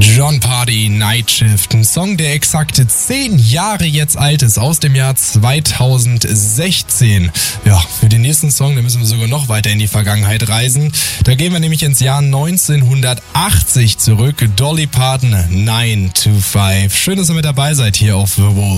Jon Pardi, Night Shift, ein Song, der exakt 10 Jahre jetzt alt ist, aus dem Jahr 2016. Ja, für den nächsten Song, da müssen wir sogar noch weiter in die Vergangenheit reisen. Da gehen wir nämlich ins Jahr 1980 zurück. Dolly Parton, 9 to 5. Schön, dass ihr mit dabei seid hier auf The Wall.